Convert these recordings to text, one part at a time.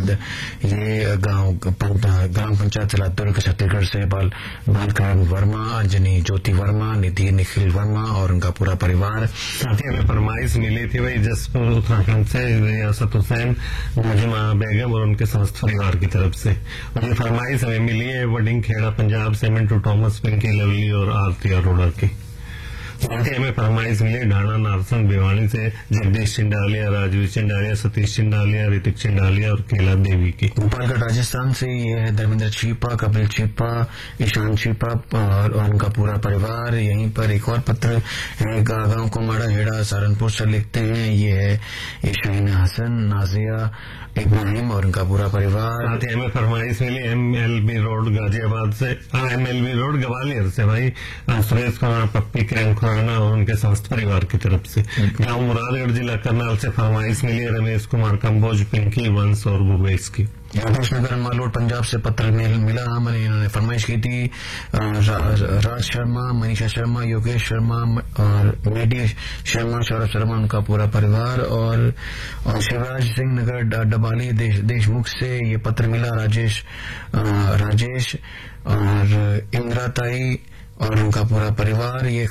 बाद ये ग्राम पंचायत चलाते छत्तीसगढ़ से बालकरण वर्मा, अंजनी ज्योति वर्मा, निधि निखिल वर्मा और उनका पूरा परिवार। साथ ही हमें फरमाइश मिली थी भाई जसपुर उत्तराखंड से रियासत हुसैन, नाजिमा बेगम और उनके समस्त परिवार की तरफ से। और ये फरमाइश हमें मिली है वडिंग खेड़ा पंजाब से मिंटू थॉमस, पिंकी लवली और आरती अरोड़ा की। साथ ही हमें फरमाइश मिली ढाणा नारसन भिवानी से जगदीश चिंडालिया, राजवीर चिंडालिया, सतीश चिंडालिया, ऋतिक चिंडालिया और केला देवी की। भोपालगढ़ राजस्थान से ये है धर्मेंद्र चीपा, कपिल चीपा, ईशान चीपा और उनका पूरा परिवार। यहीं पर एक और पत्र है गांव कुमाड़ा हेड़ा सहारनपुर से लिखते हैं, ये है शाहीन हसन, नाजिया इब्राहिम और उनका पूरा परिवार। साथ ही हमें फरमाइश मिली MLB रोड गाजियाबाद से, MLB रोड ग्वालियर से भाई सुरेश कुमार, पप्पी किरण खुराना और उनके समस्त परिवार की तरफ से। गांव मुरादगढ़ जिला करनाल से फरमाइश मिली है रमेश कुमार कंबोज, पिंकी वंश और भूपेश की। यादव नगर मालोड पंजाब से पत्र मिला, मैंने इन्होंने फरमाइश की थी राज शर्मा, मनीषा शर्मा, योगेश शर्मा और मेडी शर्मा, सौरभ शर्मा उनका पूरा परिवार। और शिवराज सिंह नगर डबाली देशमुख से ये पत्र मिला, राजेश और इंदिराताई और उनका पूरा परिवार। ये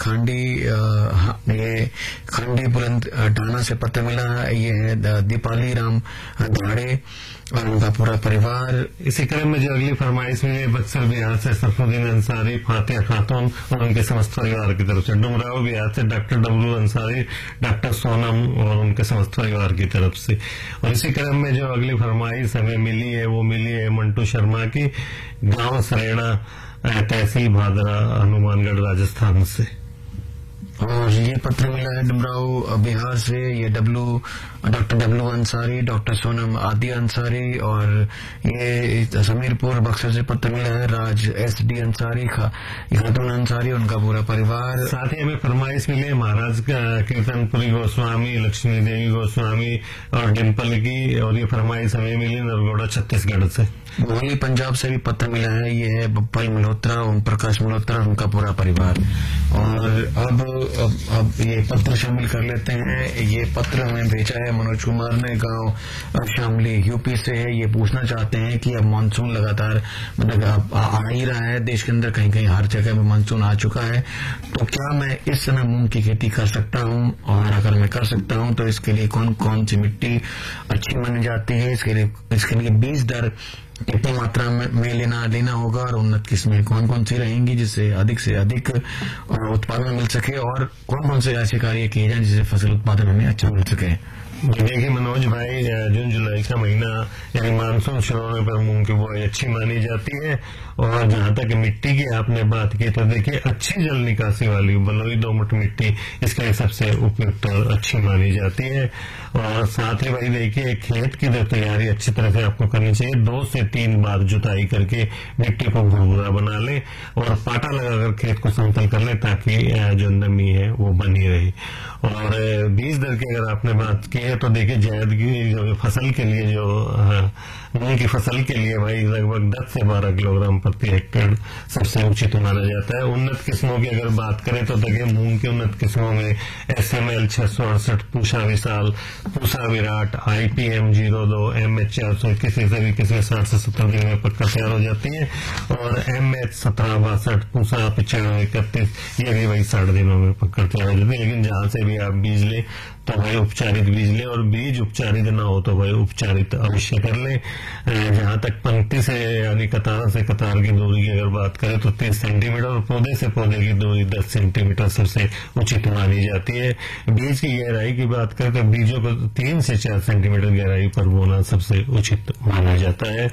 खांडी बुलंद ढाना से पत्र मिला, ये है दीपाली राम धाड़े और उनका पूरा परिवार। इसी क्रम में जो अगली फरमाइश मिली बक्सर बिहार से सरफुद्दीन अंसारी, फातिया खातून और उनके समस्त परिवार की तरफ से। डुमराव बिहार से doctor W Ansari, doctor Sonam और उनके समस्त परिवार की तरफ से। और इसी क्रम में जो अगली फरमाइश हमें मिली है वो मिली है मंटू शर्मा की, गांव सरेड़ा, तहसील भादरा, हनुमानगढ़ राजस्थान से। और ये पत्र मिला है डुमराव बिहार से, ये doctor W Ansari, doctor Sonam आदि अंसारी। और ये समीरपुर बक्सर से पत्र मिला है राज SD अंसारी, खातून अंसारी उनका पूरा परिवार। साथ ही हमें फरमाइश मिली महाराज कीर्तनपुरी गोस्वामी, लक्ष्मी देवी गोस्वामी और डिम्पल की। और ये फरमाइश हमें मिली नरगौड़ा छत्तीसगढ़ से। मोहाली पंजाब से भी पत्र मिला है, ये है बप्पल मल्होत्रा, ओम प्रकाश मल्होत्रा उनका पूरा परिवार। और अब ये पत्र शामिल कर लेते हैं। ये पत्र हमें भेजा है मनोज कुमार ने, गांव शामली यूपी से है। ये पूछना चाहते हैं कि अब मानसून लगातार मतलब आ ही रहा है देश के अंदर, कहीं कहीं हर जगह में मानसून आ चुका है, तो क्या मैं इस समय मूंग की खेती कर सकता हूं? और अगर मैं कर सकता हूं तो इसके लिए कौन कौन सी मिट्टी अच्छी मानी जाती है? इसके लिए बीज दर कितनी मात्रा में लेना होगा और उन्नत किस्में कौन कौन सी रहेंगी जिससे अधिक उत्पादन मिल सके, और कौन कौन से ऐसे कार्य किए जाएं जिससे फसल उत्पादन हमें अच्छा मिल सके? देखिए मनोज भाई, जून जुलाई का महीना यानी मानसून शुरू होने पर मूंग की बुआई अच्छी मानी जाती है। और जहां तक मिट्टी की आपने बात की तो देखिए अच्छी जल निकासी वाली बलुई दोमट मिट्टी इसके लिए सबसे उपयुक्त और अच्छी मानी जाती है। और साथ ही भाई देखिए खेत की तैयारी अच्छी तरह से आपको करनी चाहिए। 2 से 3 बार जुताई करके मिट्टी को भुरभुरा बना ले और पाटा लगाकर खेत को समतल कर ले ताकि जो नमी है वो बनी रहे। और बीज दर की अगर आपने बात की है तो देखिए जायद की जो फसल के लिए जो मूंग की फसल के लिए भाई लगभग 10 से 12 किलोग्राम प्रति हेक्टेयर सबसे उचित माना जाता है। उन्नत किस्मों की अगर बात करें तो देखिए मूंग की उन्नत किस्मों में SML 668, पूषा विशाल, पूषा विराट, IPM 02, MH 400 किसी से भी किसी 60 से 70 दिन में पक्का तैयार हो जाती है। और MH 1762, पूषा 9531 ये भी वही 60 दिनों में पक्का तैयार हो जाती है। लेकिन जहां से भी आप बीज ले तो भाई उपचारित बीज ले, और बीज उपचारित ना हो तो भाई उपचारित अवश्य कर ले। जहां तक पंक्ति से यानी कतार से कतार की दूरी की अगर बात करें तो 30 सेंटीमीटर और पौधे से पौधे की दूरी 10 सेंटीमीटर सबसे उचित मानी जाती है। बीज की गहराई की बात करें तो बीजों को 3 से 4 सेंटीमीटर गहराई पर बोना सबसे उचित माना जाता है।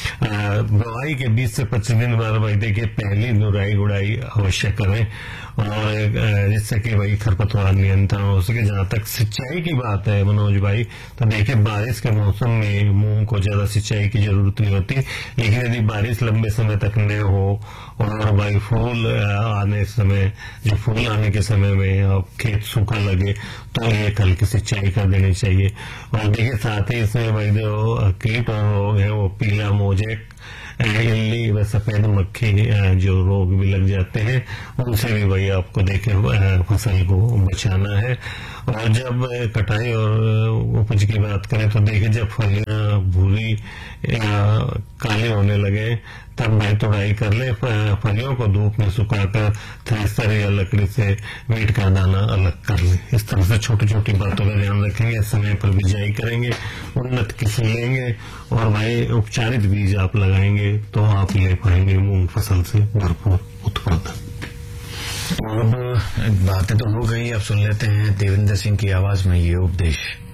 बुआई के 20 से 25 दिन बाद भाई देखिए पहली नुराई गुड़ाई अवश्य करें, और जिससे कि भाई खरपतवार नियंत्रण हो सके। जहां तक सिंचाई की बात है मनोज भाई तो देखिए बारिश के मौसम में मूंग को ज्यादा सिंचाई की जरूरत नहीं होती, लेकिन यदि बारिश लंबे समय तक न हो और भाई फूल आने के समय में खेत सूखा लगे तो एक हल्की सिंचाई कर देनी चाहिए। और देखिए साथ ही इसमें भाई जो कीट और रोग है वो पीला मोजेक, इल्ली व सफेद मक्खी जो रोग भी लग जाते हैं उनसे भी भाई आपको देखे फसल को बचाना है। और जब कटाई और उपज की बात करें तो देखिए, जब फलियां भूरी या काले होने लगे तब भाई तुड़ाई कर ले, फलियों को धूप में सुखाकर थ्रेसर या लकड़ी से वीट का दाना अलग कर ले। इस तरह से छोटी छोटी बातों का ध्यान रखेंगे, समय पर बिजाई करेंगे, उन्नत किस्म लेंगे और भाई उपचारित बीज आप लगाएंगे तो आप ले पाएंगे मूंग फसल से भरपूर उत्पादन। अब बातें तो हो गई, अब सुन लेते हैं देवेंद्र सिंह की आवाज में ये उपदेश।